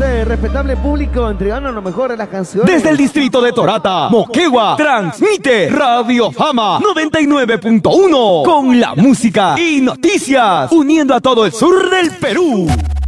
ese respetable público entregando lo mejor de las canciones. Desde el distrito de Torata, Moquegua, transmite Radio Fama 99.1 con la música y noticias, uniendo a todo el sur del Perú.